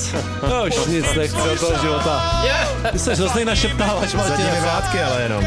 nic. No už nic nechci od toho života. Ty jsi hrozný našeptávač, Martin. Zadními vrátky, ale jenom.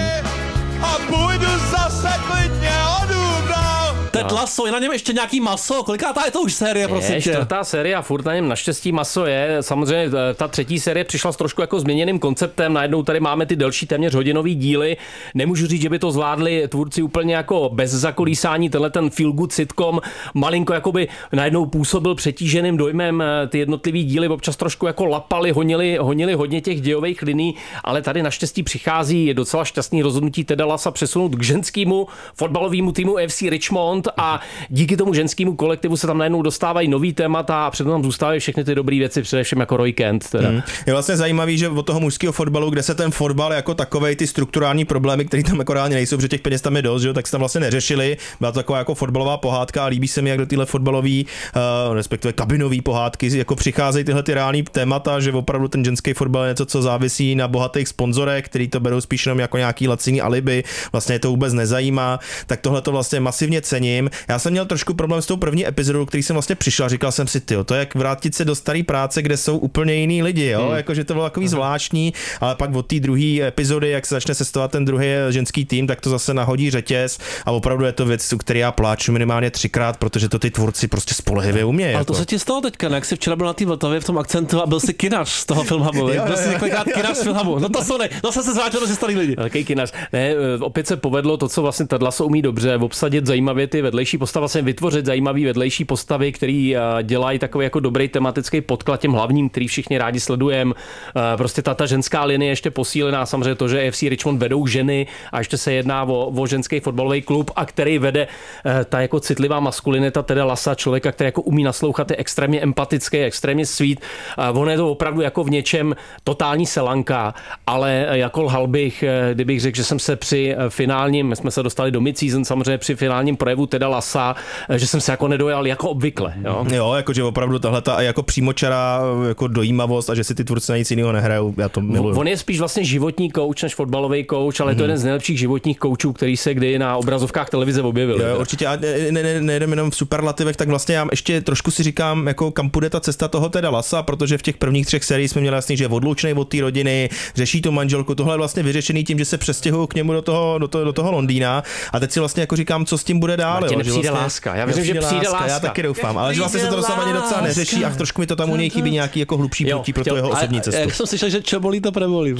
A půjdu zase klidně odůbral. Ted Lasso, je na něm ještě nějaký maso? Kolikátá je to už série, prosím tě? Čtvrtá série a furt na něm naštěstí maso je. Samozřejmě ta třetí série přišla s trošku jako změněným konceptem. Najednou tady máme ty delší téměř hodinový díly. Nemůžu říct, že by to zvládli tvůrci úplně jako bez zakolísání. Tenhle ten feel good sitcom malinko jakoby najednou působil přetíženým dojmem. Ty jednotlivý díly občas trošku jako lapali, honili hodně těch dějových liní, ale tady naštěstí přichází docela šťastný rozhodnutí Teda Lassa přesunout k ženskému fotbalovému týmu FC Richmond a díky tomu ženskému kolektivu se tam najednou dostávají nový témata a přitom tam zůstávají všechny ty dobré věci, především jako Roy Kent. Teda. Je vlastně zajímavý, že od toho mužského fotbalu, kde se ten fotbal jako takovej, ty strukturální problémy, které tam jako reálně nejsou, protože těch peněz tam je dost, že jo, tak se tam vlastně neřešili. Byla to taková jako fotbalová pohádka a líbí se mi, jak do téhle fotbalové, respektive kabinové pohádky jako přicházejí tyhle ty reální témata, že opravdu ten ženský fotbal je něco, co závisí na bohatých sponzorech, který to berou spíš jenom jako nějaký laciný alibi, vlastně je to vůbec nezajímá, tak tohle to vlastně masivně cením. Já jsem měl trošku problém s tou první epizodou, který jsem vlastně přišel a říkal jsem si, tyjo, to je jak vrátit se do staré práce, kde jsou úplně jiný lidi, jo, jakože to bylo takový zvláštní, ale pak od té druhé epizody, jak se začne sestovat ten druhý ženský tým, tak to zase nahodí řetěz a opravdu je to věc, u které já pláču minimálně 3krát, protože to ty tvůrci prostě spolehlivě umějí. Ale jako. to se ti stalo teďka, ne? Jak jsi včera byl na té Vltavě v tom akcentu a byl si kinař z toho Filmhubu. Byl jsi několikrát kinař z Filmhubu. No to jsou ne, zase se zvrátil mezi starý lidi. Velký kinař. Ne, opět se povedlo to, co vlastně Ted Lasso umí dobře, obsadit zajímavě ty vedlejší postavy, vlastně vytvořit zajímavý vedlejší postavy, který dělají takový jako dobrý tematický podklad těm hlavním, který všichni rádi sledujeme. Prostě ta ženská linie ještě posílená, samozřejmě to, že FC Richmond vedou ženy a ještě se jedná o ženský fotbalový klub, a který vede ta jako citlivá maskulinita Teda Lassa, člověka, který jako umí naslouchat, je extrémně empatický, extrémně sweet. On je to opravdu jako v něčem totální selanka, ale jako lhal bych, kdybych řekl, že jsem se při finálním, my jsme se dostali do mid-season, samozřejmě při finálním projevu Teda Lassa, že jsem se jako nedojal jako obvykle. Jo, jakože opravdu tahle ta jako přímočará jako dojímavost a že si ty tvůrci na nic jiného nehrajou, já to miluju. On je spíš vlastně životní coach než fotbalový coach, ale je to jeden z nejlepších životních coachů, který se kdy na obrazovkách televize objevil. Jo, určitě, a nejdem jenom v superlativech, tak vlastně já ještě trošku si říkám, jako kam půjde ta cesta toho Teda Lassa, protože v těch prvních 3 sériích jsme měli jasný, že je odlučnej od té rodiny, řeší tu manželku, tohle je vlastně vyřešený tím, že se přestěhují k němu do toho Londýna, a teď si vlastně jako říkám, co s tím bude dál. Přijde vlastně, láska. Já věřím, že přijde láska. Já taky doufám, ale že vlastně se to dosavadně docela neřeší a trošku mi to tam u něj chybí nějaký jako hlubší půtí pro tu jeho osobní cestu. Jak jsem slyšel, že čobolí to prebolí.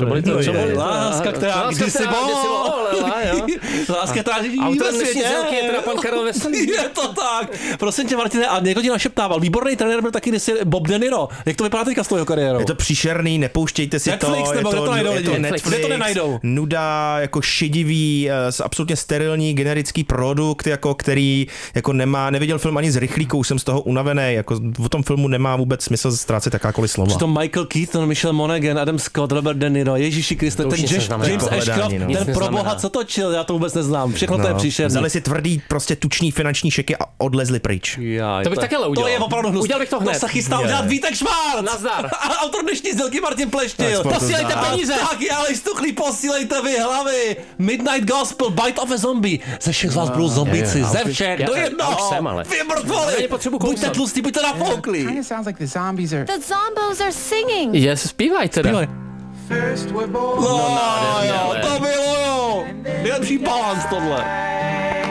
Láska, která kdysi bolela. Láska, která žije ve světě. Je teda pan Karel Veselý. Je to tak. Prosím tě, Martine, a někdo ti našeptával. Výborný trenér byl taky kdysi Bob De Niro. Jak to vypadá teďka s tou jeho kariérou? Je to příšerný, nepouštějte si Netflix, to. nebo kde to najdou lidi? Netflix, Kde to nenajdou? Nuda, jako šedivý, absolutně sterilní generický produkt, jako který jako neviděl film ani z rychlíku, už jsem z toho unavený, jako v tom filmu nemá vůbec smysl ztrácet jakákoliv slova. Přitom Michael Keaton, Michelle Monaghan, Adam Scott, Robert De Niro, Ježíši Kriste, ten James Ashcroft, ten proboha, co točil, já to vůbec neznám. Všechno to je příšerný. Vzali si tvrdý, prostě tuční finanční šeky a odlezli pryč. To bych také udělal. To je opravdu hnus. Udělal bych to hned. To se chystá udělat Vítek Švárc. Nazdar. A autor dnešní zdělky Martin Pleštil. Posílejte peníze. Tak je, ale stuchlí, posílejte vy hlavy. Midnight Gospel, Bite of a Zombie. Ze všech z vás budou zombíci, ze všech, do jednoho. Vy mrtvoli. Buďte tlustí, buďte nafouklí. Kind of sounds like the zombies are. The zombos are singing. Zpívaj teda. No, jo, to bylo jo. Nejlepší balans tohle.